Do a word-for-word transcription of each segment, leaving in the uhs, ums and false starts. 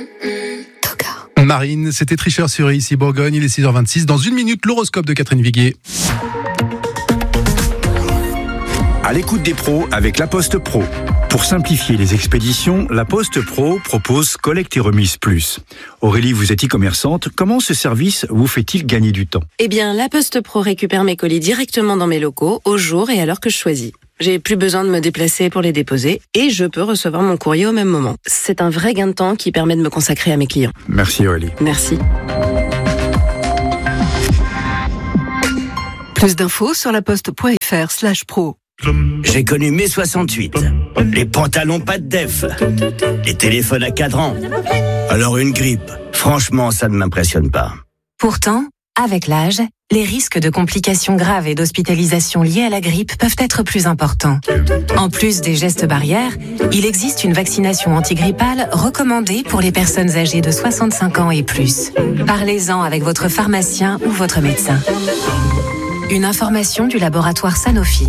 Marine, c'était Tricheur sur ici Bourgogne, il est six heures vingt-six. Dans une minute, l'horoscope de Catherine Viguier. À l'écoute des pros avec La Poste Pro. Pour simplifier les expéditions, La Poste Pro propose Collecte et Remise Plus. Aurélie, vous êtes e-commerçante. Comment ce service vous fait-il gagner du temps ? Eh bien, La Poste Pro récupère mes colis directement dans mes locaux, au jour et à l'heure que je choisis. J'ai plus besoin de me déplacer pour les déposer et je peux recevoir mon courrier au même moment. C'est un vrai gain de temps qui permet de me consacrer à mes clients. Merci Aurélie. Merci. Plus d'infos sur laposte.fr slash pro. J'ai connu mai soixante-huit. Les pantalons pas de def. Les téléphones à cadran. Alors une grippe. Franchement, ça ne m'impressionne pas. Pourtant, avec l'âge, les risques de complications graves et d'hospitalisation liées à la grippe peuvent être plus importants. En plus des gestes barrières, il existe une vaccination antigrippale recommandée pour les personnes âgées de soixante-cinq ans et plus. Parlez-en avec votre pharmacien ou votre médecin. Une information du laboratoire Sanofi.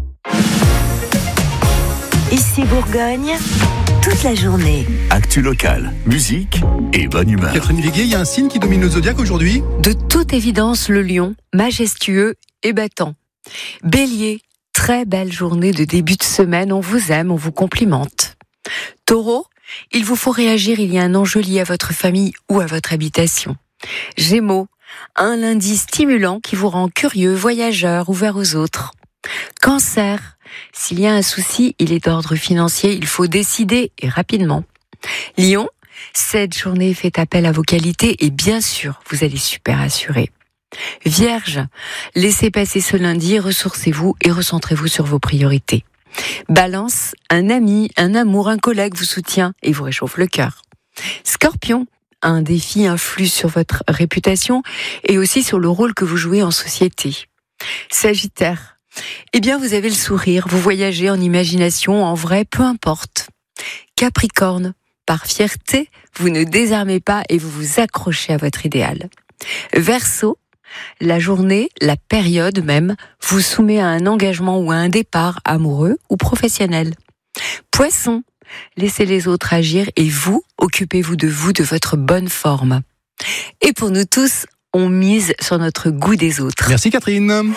Ici Bourgogne, toute la journée. Actu locale, musique et bonne humeur. Catherine Viguier, il y a un signe qui domine le zodiaque aujourd'hui ? De toute évidence, le lion, majestueux et battant. Bélier, très belle journée de début de semaine, on vous aime, on vous complimente. Taureau, il vous faut réagir, il y a un enjeu lié à votre famille ou à votre habitation. Gémeaux, un lundi stimulant qui vous rend curieux, voyageur, ouvert aux autres. Cancer, s'il y a un souci, il est d'ordre financier, il faut décider et rapidement. Lion, cette journée fait appel à vos qualités et bien sûr, vous allez super assurer. Vierge, laissez passer ce lundi, ressourcez-vous et recentrez-vous sur vos priorités. Balance, un ami, un amour, un collègue vous soutient et vous réchauffe le cœur. Scorpion, un défi influe sur votre réputation et aussi sur le rôle que vous jouez en société. Sagittaire, eh bien, vous avez le sourire, vous voyagez en imagination, en vrai, peu importe. Capricorne, par fierté, vous ne désarmez pas et vous vous accrochez à votre idéal. Verseau, la journée, la période même, vous soumet à un engagement ou à un départ amoureux ou professionnel. Poisson, laissez les autres agir et vous, occupez-vous de vous, de votre bonne forme. Et pour nous tous, on mise sur notre goût des autres. Merci Catherine.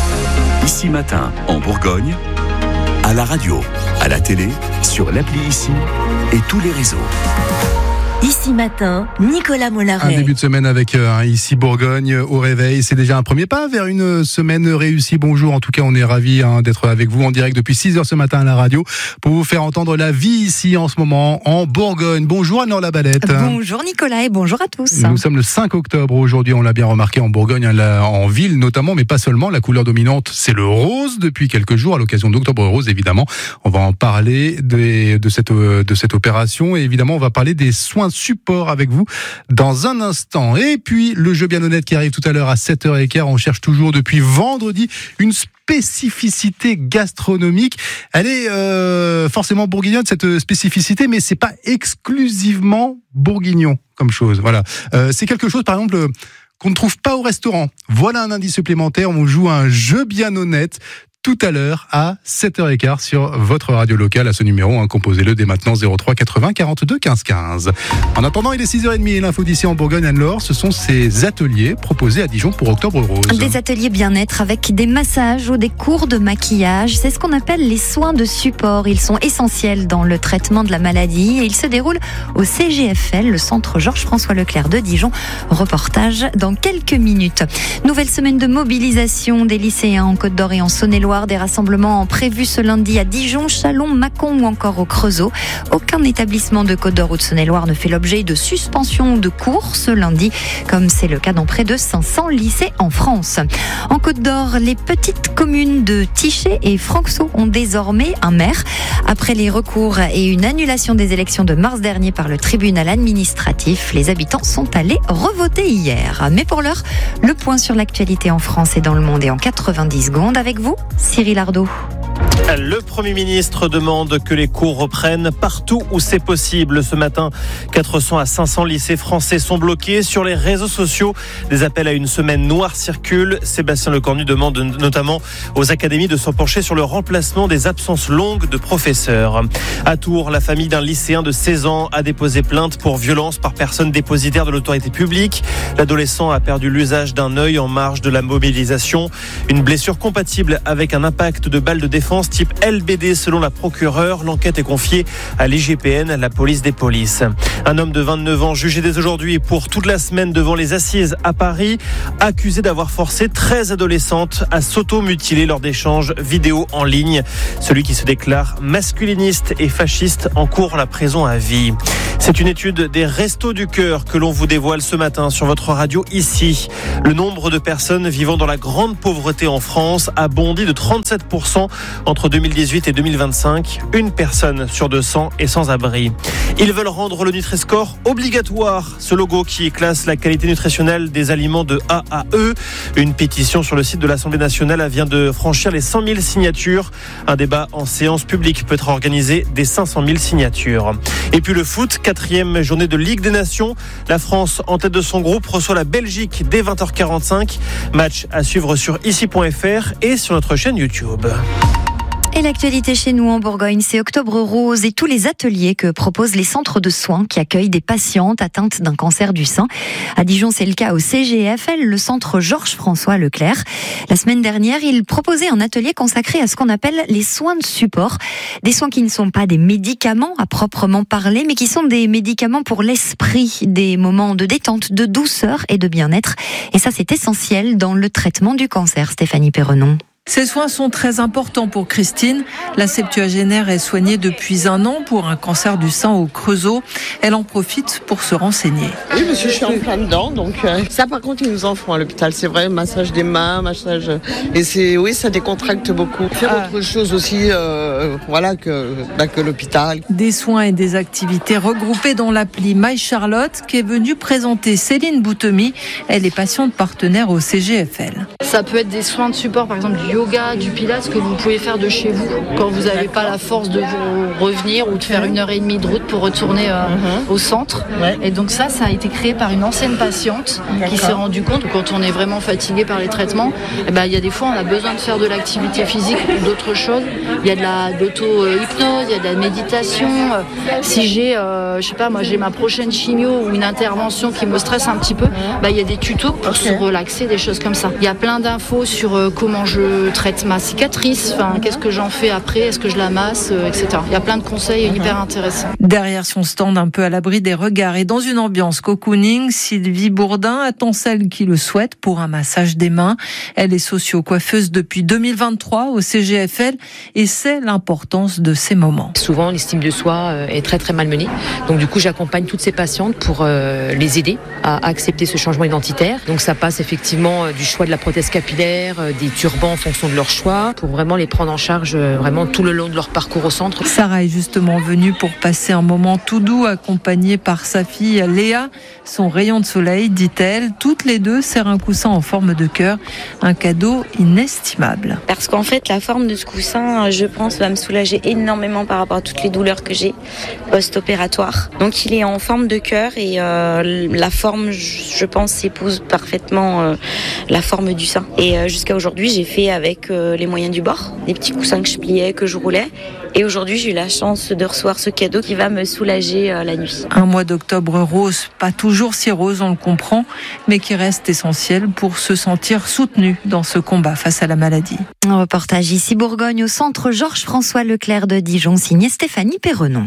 Ici Matin, en Bourgogne, à la radio, à la télé, sur l'appli Ici et tous les réseaux. Ici Matin, Nicolas Mollaret. Un début de semaine avec euh, Ici Bourgogne au réveil. C'est déjà un premier pas vers une semaine réussie. Bonjour, en tout cas on est ravis hein, d'être avec vous en direct depuis six heures ce matin à la radio pour vous faire entendre la vie ici en ce moment en Bourgogne. Bonjour Anne-Laure Labalette. Bonjour Nicolas et bonjour à tous. Nous sommes le cinq octobre aujourd'hui, on l'a bien remarqué en Bourgogne, hein, là, en ville notamment, mais pas seulement. La couleur dominante c'est le rose depuis quelques jours à l'occasion d'Octobre Rose évidemment. On va en parler de, de, cette, de cette opération et évidemment on va parler des soins support avec vous dans un instant. Et puis le jeu bien honnête qui arrive tout à l'heure à sept heures quinze. On cherche toujours depuis vendredi une spécificité gastronomique. Elle est euh, forcément bourguignonne cette spécificité, mais c'est pas exclusivement bourguignon comme chose. Voilà, euh, c'est quelque chose par exemple qu'on ne trouve pas au restaurant. Voilà un indice supplémentaire. On joue un jeu bien honnête tout à l'heure à sept heures quinze sur votre radio locale à ce numéro. Hein, composez-le dès maintenant zéro trois quatre-vingts quarante-deux quinze quinze. En attendant, il est six heures trente et l'info d'ici en Bourgogne, Anne-Laure, ce sont ces ateliers proposés à Dijon pour Octobre Rose. Des ateliers bien-être avec des massages ou des cours de maquillage. C'est ce qu'on appelle les soins de support. Ils sont essentiels dans le traitement de la maladie et ils se déroulent au C G F L, le centre Georges-François Leclerc de Dijon. Reportage dans quelques minutes. Nouvelle semaine de mobilisation des lycéens en Côte-d'Or et en Saône-et-Loire. Des rassemblements prévus ce lundi à Dijon, Châlons, Mâcon ou encore au Creusot. Aucun établissement de Côte-d'Or ou de Saône-et-Loire ne fait l'objet de suspension ou de cours ce lundi, comme c'est le cas dans près de cinq cents lycées en France. En Côte-d'Or, les petites communes de Tichet et Franxeau ont désormais un maire. Après les recours et une annulation des élections de mars dernier par le tribunal administratif, les habitants sont allés revoter hier. Mais pour l'heure, le point sur l'actualité en France et dans le monde est en quatre-vingt-dix secondes avec vous, Cyril Ardo. Le Premier ministre demande que les cours reprennent partout où c'est possible. Ce matin, quatre cents à cinq cents lycées français sont bloqués. Sur les réseaux sociaux, des appels à une semaine noire circulent. Sébastien Lecornu demande notamment aux académies de s'en pencher sur le remplacement des absences longues de professeurs. À Tours, la famille d'un lycéen de seize ans a déposé plainte pour violence par personne dépositaire de l'autorité publique. L'adolescent a perdu l'usage d'un œil en marge de la mobilisation. Une blessure compatible avec un impact de balle de défense type L B D selon la procureure. L'enquête est confiée à l'I G P N, la police des polices. Un homme de vingt-neuf ans jugé dès aujourd'hui pour toute la semaine devant les assises à Paris, accusé d'avoir forcé treize adolescentes à s'auto-mutiler lors d'échanges vidéo en ligne. Celui qui se déclare masculiniste et fasciste encourt la prison à vie. C'est une étude des Restos du Cœur que l'on vous dévoile ce matin sur votre radio ici. Le nombre de personnes vivant dans la grande pauvreté en France a bondi de trente-sept pour cent entre deux mille dix-huit et deux mille vingt-cinq. Une personne sur deux cents est sans abri. Ils veulent rendre le Nutri-Score obligatoire. Ce logo qui classe la qualité nutritionnelle des aliments de A à E. Une pétition sur le site de l'Assemblée nationale vient de franchir les cent mille signatures. Un débat en séance publique peut être organisé dès cinq cent mille signatures. Et puis le foot, quatrième journée de Ligue des Nations. La France, en tête de son groupe, reçoit la Belgique dès vingt heures quarante-cinq. Match à suivre sur ici point f r et sur notre chaîne YouTube. Et l'actualité chez nous en Bourgogne, c'est Octobre Rose et tous les ateliers que proposent les centres de soins qui accueillent des patientes atteintes d'un cancer du sein. À Dijon, c'est le cas au C G F L, le centre Georges-François Leclerc. La semaine dernière, il proposait un atelier consacré à ce qu'on appelle les soins de support. Des soins qui ne sont pas des médicaments à proprement parler, mais qui sont des médicaments pour l'esprit, des moments de détente, de douceur et de bien-être. Et ça, c'est essentiel dans le traitement du cancer. Stéphanie Perrenon. Ces soins sont très importants pour Christine. La septuagénaire est soignée depuis un an pour un cancer du sein au Creusot. Elle en profite pour se renseigner. Oui, parce que je suis en plein dedans. Donc euh, ça, par contre, ils nous en font à l'hôpital. C'est vrai, massage des mains, massage. Et c'est, oui, ça décontracte beaucoup. Faire ah. autre chose aussi, euh, voilà, que, bah, que l'hôpital. Des soins et des activités regroupées dans l'appli My Charlotte, qui est venue présenter Céline Boutemi. Elle est patiente partenaire au C G F L. Ça peut être des soins de support, par exemple du yoga, du pilates, que vous pouvez faire de chez vous quand vous n'avez pas la force de vous revenir ou de faire une heure et demie de route pour retourner euh, mmh. au centre. Ouais. Et donc ça, ça a été créé par une ancienne patiente D'accord. qui s'est rendue compte que quand on est vraiment fatigué par les traitements, eh ben, il y a des fois on a besoin de faire de l'activité physique ou d'autres choses. Il y a de la d'auto-hypnose, il y a de la méditation. Si j'ai, euh, je sais pas, moi j'ai ma prochaine chimio ou une intervention qui me stresse un petit peu, bah, il y a des tutos pour okay. se relaxer, des choses comme ça. Il y a plein d'infos sur euh, comment je traite ma cicatrice, enfin, qu'est-ce que j'en fais après, est-ce que je la masse, euh, et cetera. Il y a plein de conseils uh-huh. hyper intéressants. Derrière son stand, un peu à l'abri des regards et dans une ambiance cocooning, Sylvie Bourdin attend celle qui le souhaite pour un massage des mains. Elle est socio-coiffeuse depuis deux mille vingt-trois au C G F L et sait l'importance de ces moments. Souvent, l'estime de soi est très très malmenée. Donc du coup, j'accompagne toutes ces patientes pour euh, les aider à accepter ce changement identitaire. Donc ça passe effectivement du choix de la prothèse capillaire, des turbans en fonction de leur choix, pour vraiment les prendre en charge vraiment tout le long de leur parcours au centre. Sarah est justement venue pour passer un moment tout doux, accompagnée par sa fille Léa. Son rayon de soleil, dit-elle, toutes les deux serrent un coussin en forme de cœur, un cadeau inestimable. Parce qu'en fait, la forme de ce coussin, je pense, va me soulager énormément par rapport à toutes les douleurs que j'ai post-opératoires. Donc il est en forme de cœur et euh, la forme, je pense, épouse parfaitement euh, la forme du sein. Et euh, jusqu'à aujourd'hui, j'ai fait avec euh, les moyens du bord, des petits coussins que je pliais, que je roulais. Et aujourd'hui, j'ai eu la chance de recevoir ce cadeau qui va me soulager euh, la nuit. Un mois d'octobre rose, pas toujours si rose, on le comprend, mais qui reste essentiel pour se sentir soutenu dans ce combat face à la maladie. Un reportage ici Bourgogne au centre Georges-François Leclerc de Dijon, signé Stéphanie Perrenon.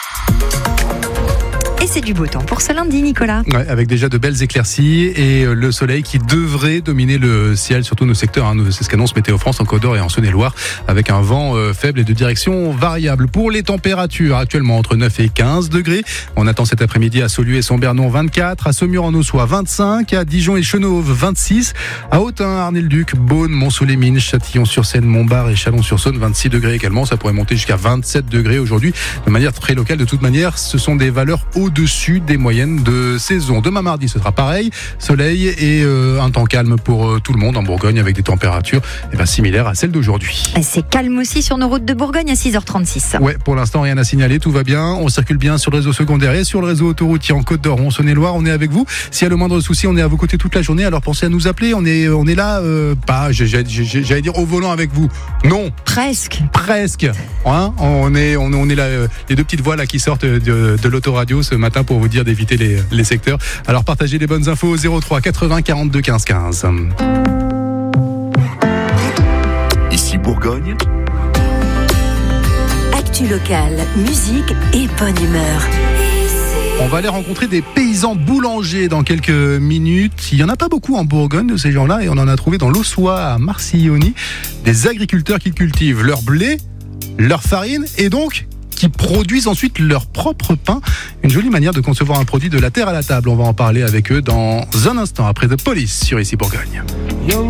Et c'est du beau temps pour ce lundi, Nicolas. Ouais, avec déjà de belles éclaircies et le soleil qui devrait dominer le ciel, surtout nos secteurs. Hein. C'est ce qu'annonce Météo France en Côte d'Or et en Saône-et-Loire, avec un vent euh, faible et de direction variable. Pour les températures, actuellement entre neuf et quinze degrés. On attend cet après-midi à Saulieu et Saint-Bernon vingt-quatre, à Saumur-en-Ossois vingt-cinq, à Dijon et Chenauve vingt-six, à Autun, Arnay-le-Duc, Beaune, Mont-sous-les-Mines, Châtillon-sur-Seine, Montbard et Chalon-sur-Saône vingt-six degrés également. Ça pourrait monter jusqu'à vingt-sept degrés aujourd'hui de manière très locale. De toute manière, ce sont des valeurs au au-dessus des moyennes de saison. Demain mardi, ce sera pareil, soleil et euh, un temps calme pour euh, tout le monde en Bourgogne avec des températures eh ben, similaires à celles d'aujourd'hui. Et c'est calme aussi sur nos routes de Bourgogne à six heures trente-six. Ouais, pour l'instant, rien à signaler, tout va bien. On circule bien sur le réseau secondaire et sur le réseau autoroutier en Côte d'Or, en Saône-et-Loire. On est avec vous. S'il y a le moindre souci, on est à vos côtés toute la journée. Alors pensez à nous appeler. On est, on est là, euh, pas, j'allais dire au volant avec vous. Non. Presque. Presque. Hein, on est, on, on est là, euh, les deux petites voix là qui sortent de, de l'autoradio ce matin pour vous dire d'éviter les, les secteurs. Alors partagez les bonnes infos au zéro trois quatre-vingts quarante-deux quinze quinze. Ici Bourgogne. Actu locale, musique et bonne humeur. On va aller rencontrer des paysans boulangers dans quelques minutes. Il n'y en a pas beaucoup en Bourgogne de ces gens-là et on en a trouvé dans l'Aussois à Marcillony. Des agriculteurs qui cultivent leur blé, leur farine et donc qui produisent ensuite leur propre pain. Une jolie manière de concevoir un produit de la terre à la table. On va en parler avec eux dans un instant après The Police sur Ici Bourgogne.